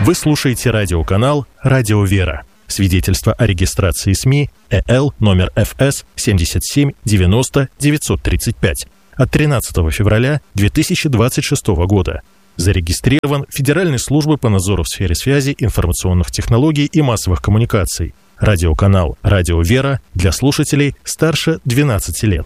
Вы слушаете радиоканал «Радио Вера». Свидетельство о регистрации СМИ ЭЛ номер ФС 77 90 935 от 13 февраля 2026 года. Зарегистрирован Федеральной службой по надзору в сфере связи, информационных технологий и массовых коммуникаций. Радиоканал «Радио Вера» для слушателей старше 12 лет.